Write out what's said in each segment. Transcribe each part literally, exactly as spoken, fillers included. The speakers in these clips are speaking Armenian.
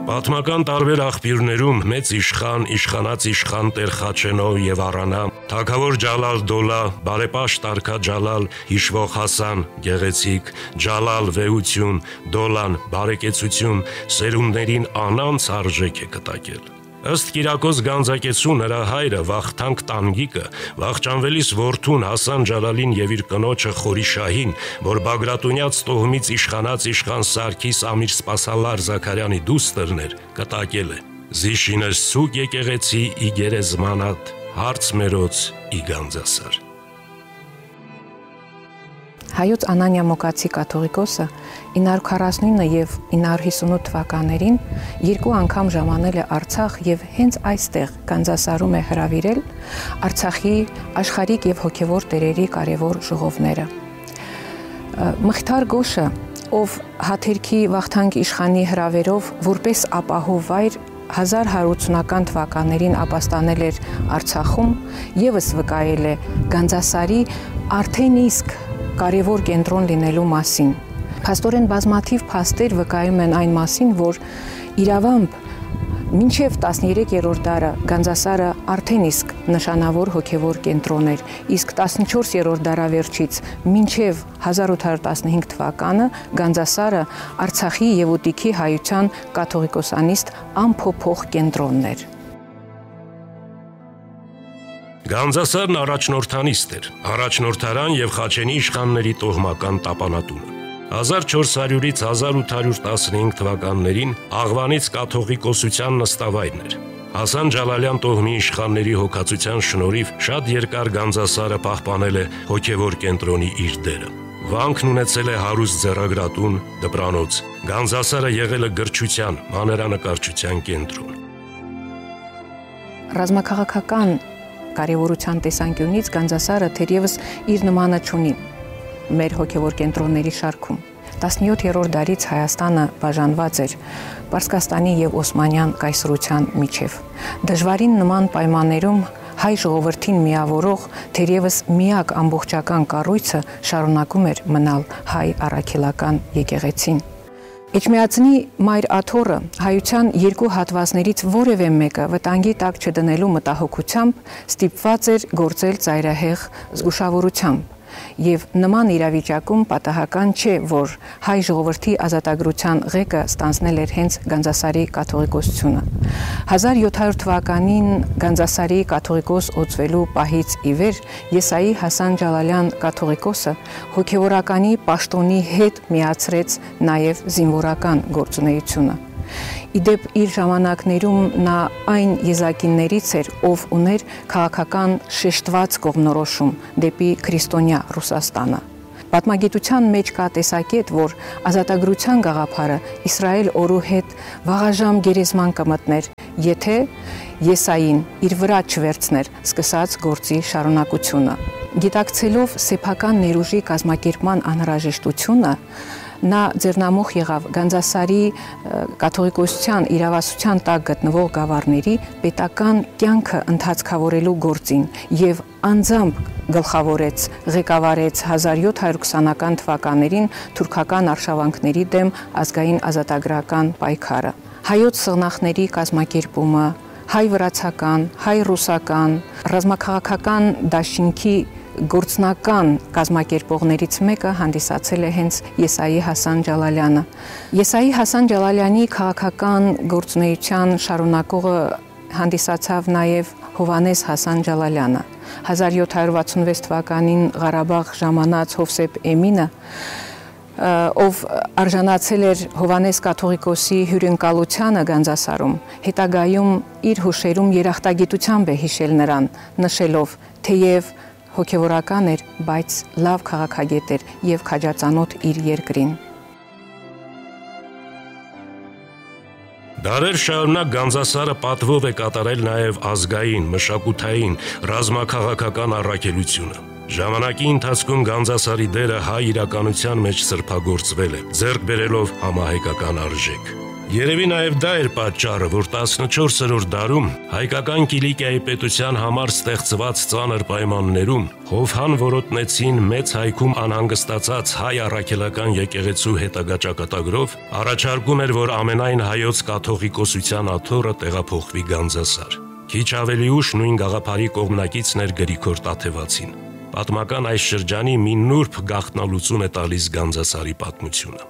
Պատմական տարբեր աղբյուրներում մեծ իշխան, իշխանած իշխան Տեր Խաչենով եւ Առանա, թագավոր Ջալալ Դոլա, բարեպաշտ Արքա Ջալալ, հիշվող Հասան, գեղեցիկ, Ջալալ վեհություն, Դոլան բարեկեցություն, սերունդներին անանց արժեք է կտակել։ Ըստ Կիրակոս Գանձակեցու նրա հայրը Վախթանգ Տանգիկը վախճանվելիս որդուն Հասան Ջալալին եւ իր կնոջը Խորիշահին, որ Բագրատունյաց տոհմից իշխանած իշխան Սարգիս Ամիր Սպասալար Զաքարյանի դուստրն էր, կտակել է. «Զիշինս ցուկ եկեղեցի ի գերեզմանատ, հարց մերոց ի Գանձասար»։ Հայոց Անանիա Մոկացի կաթողիկոսը ինը հարյուր քառասունինը եւ ինը հարյուր հիսունութ թվականներին երկու անգամ ժամանել է Արցախ եւ հենց այստեղ Գանձասարում է հրավիրել Արցախի աշխարհիկ եւ հոգեվոր տերերի կարևոր ժողովները։ Մխիթար Գոշը, ով Հաթերքի Վախթանգ իշխանի հրավերով որպես ապահով վայր հազար հարյուր ութսունական թվականներին ապաստանել էր Արցախում, եւս վկայել է Գանձասարի արդեն իսկ կարևոր կենտրոն լինելու մասին։ Փաստորեն բազմաթիվ փաստեր վկայում են այն մասին, որ իրավամբ մինչև տասներեքերորդ դարը Գանձասարը արդեն իսկ նշանավոր հոգևոր կենտրոն էր, իսկ տասնչորսերորդ դարավերջից մինչև հազար ութ հարյուր տասնհինգ թվականը Գանձասարը Արցախի եւ Ուտիքի հայության կաթողիկոսանիստ անփոփոխ կենտրոնն էր։ Գանձասարն առաջնորդանիստ էր, առաջնորդարան եւ Խաչենի իշխանների տոհմական տապանատունը։ հազար չորս հարյուրից հազար ութ հարյուր տասնհինգ թվականներին Աղվանից կաթողիկոսության նստավայրն էր։ Հասան Ջալալյան տոհմի իշխանների հոգացության շնորհիվ շատ երկար Գանձասարը պահպանել է հոգևոր կենտրոնի իր դերը։ Վանքն ունեցել է հարուստ ձեռագրատուն, դպրանոց։ Գանձասարը եղել է գրչության, մաներանկարչության կենտրոն։ Ռազմաքաղաքական կարևորության տեսանկյունից Գանձասարը թերևս իր նմանը չունի մեր հոգևոր կենտրոնների շարքում։ տասնյոթերորդ դարից Հայաստանը բաժանված էր Պարսկաստանի եւ Օսմանյան կայսրության միջև։ Դժվարին նման պայմաններում հայ ժողովրդին միավորող թերևս միակ ամբողջական կառույցը շարունակում էր մնալ հայ առաքելական եկեղեցին։ Էջմիածնի Մայր Աթոռը հայության երկու հատվածներից որևէ մեկը վտանգի տակ չդնելու մտահոգությամբ ստիպված էր գործել ծայրահեղ զգուշավորությամբ, եւ նման իրավիճակում պատահական չէ, որ հայ ժողովրդի ազատագրության ղեկը ստանձնել էր հենց Գանձասարի կաթողիկոսությունը։ հազար յոթ հարյուր թվականին Գանձասարի կաթողիկոս օծվելու պահից ի վեր Եսայի Հասան Ջալալյան կաթողիկոսը հոգևորականի պաշտոնի հետ միացրեց նաեւ զինվորական գործունեությունը։ Իդեպ իր ժամանակներում նա այն եզակիններից էր, ով ուներ քաղաքական շեշտված կողմնորոշում դեպի քրիստոնյա Ռուսաստանը։ Պատմագիտության մեջ կա տեսակետ, որ ազատագրության գաղափարը Իսրայել օրու հետ վաղաժամ գերեզման կմտներ, եթե Եսային իր վրա չվերցներ սկսած գործի շարունակությունը։ Գիտակցելով սեփական ներուժի կազմակերպման անհրաժեշտությունը, նա ձեռնամուխ եղավ Գանձասարի կաթողիկոսության իրավասության տակ գտնվող գավառների պետական կյանքը ընթացքավորելու գործին եւ անձամբ գլխավորեց, ղեկավարեց հազար յոթ հարյուր քսանական թվականներին թուրքական արշավանքների դեմ ազգային ազատագրական պայքարը։ Հայոց սղնախների կազմակերպումը, հայ-վրացական, հայ-ռուսական, ռազմաքաղաքական դաշինքի գործնական կազմակերպողներից մեկը հանդիսացել է հենց Եսայի Հասան Ջալալյանը։ Եսայի Հասան Ջալալյանի քաղաքական գործունեության շարունակողը հանդիսացավ նաև Հովանես Հասան Ջալալյանը։ հազար յոթ հարյուր վաթսունվեց թվականին Ղարաբաղ ժամանած Հովսեփ Էմինը, ով արժանացել էր Հովանես կաթողիկոսի հյուրընկալությանը Գանձասարում, հետագայում իր հուշերում երախտագիտությամբ է հիշել նրան, նշելով, թեև հոգևորական էր, բայց լավ քաղաքագետ էր եւ քաջածանոթ իր երկրին։ Դարեր շարունակ Գանձասարը պատվով է կատարել նաև ազգային, մշակութային, ռազմաքաղաքական առաքելությունը։ Ժամանակի ընթացքում Գանձասարի դերը հայ իրականության մեջ սրբագործվել է, ձեռք բերելով համահայկական արժեք։ Երևի նաև դա էր պատճառը, որ տասնչորսերորդ դարում հայկական Կիլիկիայի պետության համար ստեղծված ծանր պայմաններում Հովհան որոտնեցին մեծ հայքում անհանգստացած հայ առաքելական եկեղեցու հետագա ճակատագրով առաջարկում էր, որ ամենայն հայոց կաթողիկոսության աթոռը տեղափոխվի Գանձասար։ Քիչ ավելի ուշ նույն գաղափարի կողմնակիցներ Գրիգոր Տաթևացին։ Պատմական այս շրջանի մի նուրբ գաղտնալուծում է տալիս Գանձասարի պատմությունը։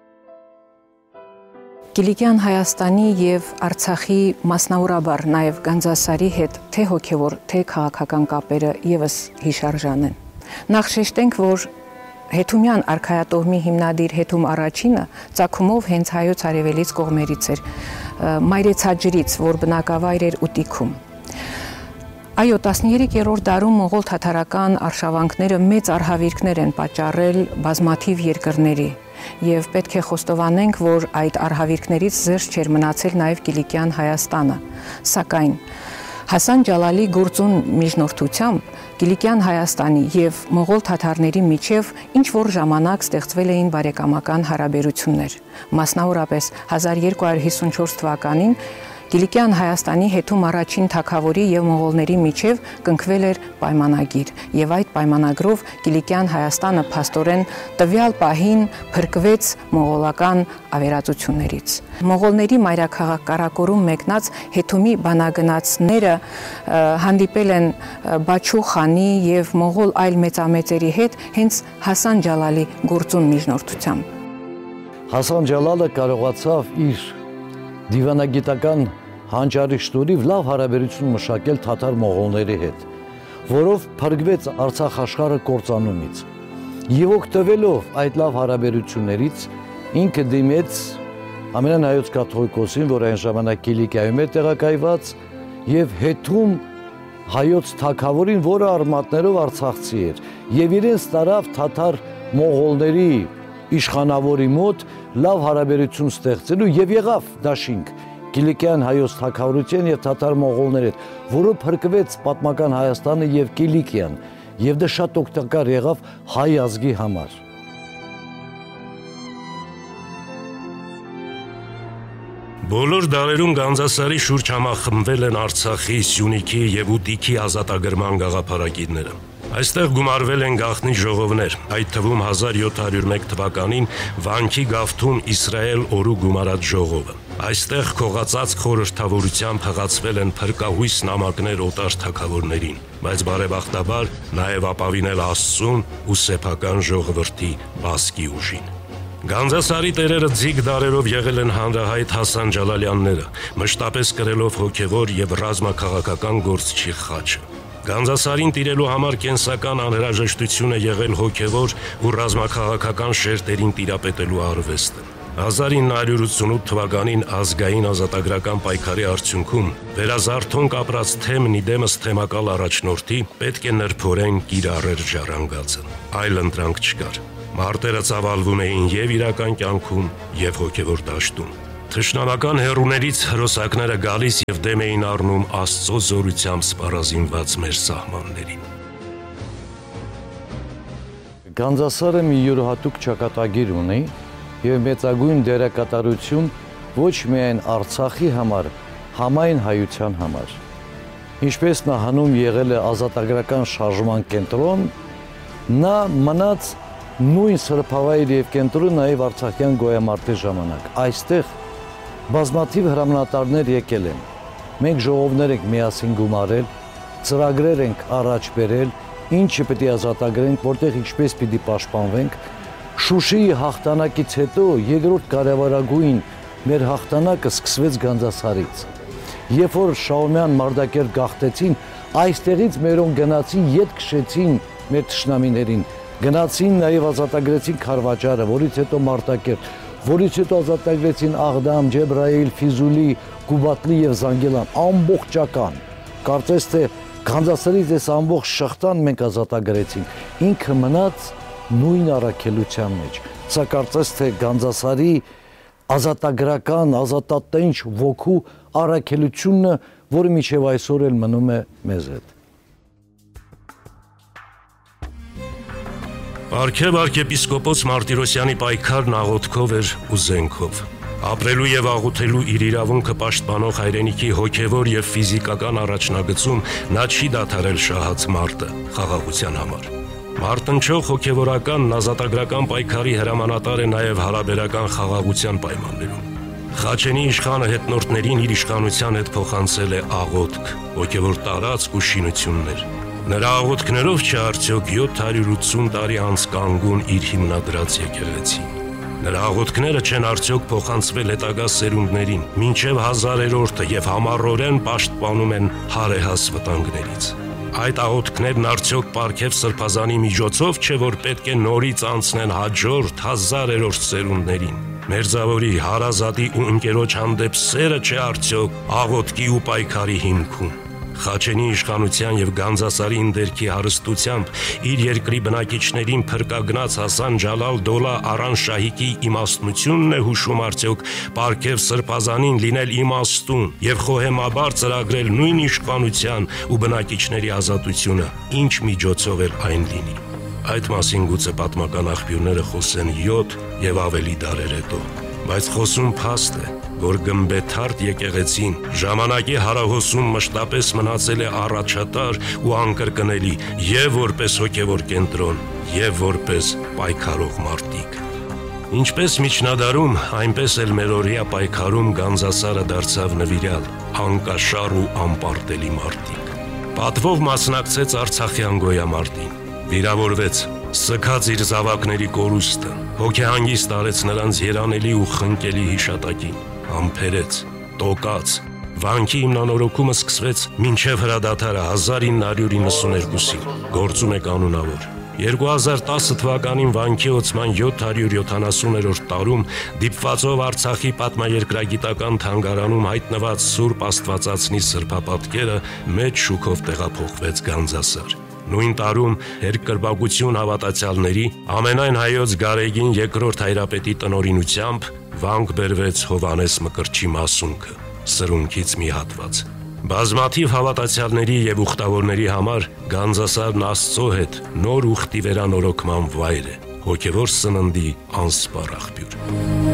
Կիլիկյան Հայաստանի եւ Արցախի մասնավորաբար նաեւ Գանձասարի հետ թե հոգեվոր, թե քաղաքական կապերը եւս հիշարժան են։ Նախ շեշտենք, որ Հետումյան արքայատոհմի հիմնադիր Հետում առաջինը ծագումով հենց հայոց արևելից կողմերից էր, Մայրեցաջրից, որ բնակավայր էր Ուտիքում։ Այո, տասներեքերորդ դարում մողոլ թաթարական արշավանքները մեծ արհավիրքներ են պատճառել բազմաթիվ երկրների եւ պետք է խոստովանենք, որ այդ արհավիրքներից զերծ չէր մնացել նաեւ Կիլիկյան Հայաստանը, սակայն Հասան Ջալալի գործուն միջնորդությամբ Կիլիկյան Հայաստանի եւ մողոլ թաթարների միջև ինչ որ ժամանակ ստեղծվել էին բարեկամական հարաբերություններ։ Մասնավորապես հազար երկու հարյուր հիսունչորս թվականին Կիլիկյան Հայաստանի Հետում առաջին թագավորի եւ մողոլների միջև կնքվել էր պայմանագիր, եւ այդ պայմանագրով Կիլիկյան Հայաստանը փաստորեն տվյալ պահին փրկվեց մողոլական ավերածություններից։ Մողոլների մայրաքաղաք կարակորում մեկնած Հետումի բանագնացները հանդիպել են Բաչու խանի եւ մողոլ այլ մեծամեծերի հետ հենց Հասան Ջալալի գործուն միջնորդությամբ։ Հասան Ջալալը կարողացավ իր դիվանագիտական հանճարի շնորհիվ լավ հարաբերություն մշակել թաթար մողոլների հետ, որով փրկվեց Արցախ աշխարհը կործանումից։ Եվ օգտվելով այդ լավ հարաբերություններից ինքը դիմեց ամենայն հայոց կաթողիկոսին, որ այն ժամանակ Կիլիկիայում էր տեղակայված, եւ Հետում հայոց թագավորին, որը արմատներով արցախցի էր, եւ իրենց տարավ թաթար մողոլների իշխանավորի մոտ լավ հարաբերություն ստեղծելու եւ եղավ դաշինք Կիլիկյան հայոց թագավորության եւ թաթար մողոլների հետ, որը փրկվեց պատմական Հայաստանը եւ Կիլիկիան, եւ դա շատ օգտակար եղավ հայ ազգի համար։ Բոլոր դարերում Գանձասարի շուրջ համախմբվել են Արցախի, Սյունիքի եւ Ուտիքի ազատագրման գաղափարագիրները։ Այստեղ գումարվել են գաղտնի ժողովներ, այդ թվում հազար յոթ հարյուր մեկ թվականին Վանքի գավթում Իսրայել օրու գումարած ժողովը։ Այստեղ քողացած խորհրդավորությամբ հղացվել են փրկահույս նամակներ օտար թագավորներին, բայց բարեբախտաբար նաև ապավինել Աստծուն ու սեփական ժողովրդի բասկի ուժին։ Գանձասարի տերերը ձիգ դարերով եղել են հանրահայտ Հասան Ջալալյանները, մշտապես կրելով հոգևոր եւ ռազմաքաղաքական գործչի խաչը։ Գանձասարին տիրելու համար կենսական անհրաժեշտություն է եղել հոգևոր ու ռազմաքաղաքական շերտերին տիրապետելու արվեստը։ հազար ինը հարյուր ութսունութ թվականին ազգային ազատագրական պայքարի արդյունքում վերազարթոնք ապրած թեմն իդեմս թեմակալ առաջնորդի պետք է նրբորեն կիրառեր ժառանգածը։ Այլ ընտրանք չկար։ Մարտերը ծավալվում էին եւ իրական կյանքում, եւ հոգևոր դաշտում։ Թշնամական հերուներից հրոսակները գալիս եւ դեմ էին առնում Աստծո զորությամբ սպառազինված մեր սահմաններին։ Գանձասարը մի յուրահատուկ ճակատագիր ունի եւ մեծագույն դերակատարություն ոչ միայն Արցախի համար, համայն հայության համար։ Ինչպես նա հնում եղել է ազատագրական շարժման կենտրոն, նա մնաց նույն սրբավայր եւ կենտրոն նաեւ արցախյան գոյամարտի ժամանակ։ Այստեղ բազմաթիվ հրամանատարներ եկել են։ Մենք ժողովներ ենք միասին գումարել, ծրագրեր ենք առաջ բերել, ինչը պետք է ազատագրենք, որտեղ ինչպես պիտի պաշտպանվենք։ Շուշիի հաղթանակից հետո երկրորդ կարևորագույն մեր հաղթանակը սկսվեց Գանձասարից։ Երբ որ Շահումյան Մարտակերտ գաղթեցին, այստեղից մերոն գնացին, ետ քշեցին մեր թշնամիներին, գնացին նաև ազատագրեցին Խարվաճարը, որից հետո Մարտակերտ, որից հետո ազատագրեցին Աղդամ, Ջեբրայիլ, Ֆիզուլի, Կուբատլի եւ Զանգելան, ամբողջական։ Կարծես թե Գանձասարից այս ամբողջ շղթան մենք ազատագրեցինք։ Ինքը մնաց նույն առաքելության մեջ։ Սա կարծես թե Գանձասարի ազատագրական, ազատատենչ ոգու առաքելությունը, որը մինչև այսօր էլ մնում է մեզ հետ։ Արքև արքեպիսկոպոս Մարտիրոսյանի պայքարն աղոթքով էր ու զենքով։ Ապրելու եւ աղոթելու իր իրավունքը պաշտպանող հայրենիքի հոգեվոր եւ ֆիզիկական առաջնագծում նա չի դադարել շահած մարտը խաղաղության համար։ Մարտնչող հոգեվորական ազատագրական պայքարի հրամանատար է նաեւ հարաբերական խաղաղության պայմաններում։ Խաչենի իշխանը հետնորդներին իր իշխանության հետ փոխանցել է աղոթք, հոգեվոր տարածք ու շինություններ։ Նրա աղոթքներով չէ արդյոք յոթ հարյուր ութսուն տարի անց կանգուն իր հիմնադրած եկեղեցին։ Նրա աղոթքները չեն արդյոք փոխանցվել հետագա սերունդներին, մինչև հազարերորդը եւ համառորեն պաշտպանում են հարեհաս վտանգներից։ Այդ աղոթքներն արդյոք Պարքև Սրբազանի միջոցով չէ, որ պետք է նորից անցնեն հաջորդ հազարերորդ սերունդներին։ Մերձավորի, հարազատի ու ընկերոջ հանդեպ սերը չէ արդյոք աղոթքի ու պայքարի հիմքում։ Խաչենի իշխանության եւ Գանձասարի ընդերքի հարստությամբ իր երկրի բնակիչներին փրկագնաց Հասան Ջալալ Դոլա Արան Շահիկի իմաստնությունն է հուշում արդյոք Պարքև Սրբազանին լինել իմաստուն եւ խոհեմաբար ծրագրել նույն իշխանության ու բնակիչների ազատությունը, ինչ միջոցով էլ այն լինի։ Այդ մասին գուցե պատմական աղբյուրները խոսեն յոթ եւ ավելի դարեր հետո, բայց խոսում փաստ է, որ գմբեթարդ եկեղեցին ժամանակի հարահոսում մշտապես մնացել է առաջատար ու անկրկնելի եւ որպես հոգեվոր կենտրոն, եւ որպես պայքարող մարտիկ։ Ինչպես միջնադարում, այնպես էլ մերօրյա պայքարում Գանձասարը դարձավ նվիրյալ, անկաշառ ու անպարտելի մարտիկ։ Պատվով մասնակցեց Արցախյան գոյամարտին, վիրավորվեց, սքաց իր զավակների կորուստը, հոգեհանգիստ արեց նրանց երանելի ու խնկելի հիշատակին, համբերեց, տոկաց, վանքի հիմնանորոգումը սկսվեց մինչև հրադադարը հազար ինը հարյուր իննսուներկուսին, գործում է կանոնավոր։ երկու հազար տասը թվականին վանքի օծման յոթ հարյուր յոթանասուներորդ տարում դիպվածով Արցախի պատմաերկրագիտական թանգարանում հայտնված Սուրբ Աստվածածնի սրբապատկերը մեծ շուքով տեղափոխվեց Գանձասար։ Նույն տարում երկրպագություն հավատացյալների ամենայն հայոց Գարեգին երկրորդ հայրապետի տնօրինությամբ վանք բերվեց Հովանես Մկրտչի մասունքը, սրունքից մի հատված։ Բազմաթիվ հավատացյալների եւ ուխտավորների համար Գանձասարն Աստծո հետ նոր ուխտի վերանորոգման վայր է, հոգեվոր սննդի անսպառ աղբյուր։